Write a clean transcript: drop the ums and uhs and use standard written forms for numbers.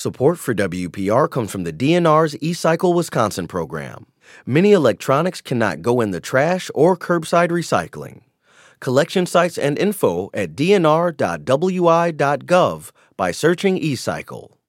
Support for WPR comes from the DNR's eCycle Wisconsin program. Many electronics cannot go in the trash or curbside recycling. Collection sites and info at dnr.wi.gov by searching eCycle.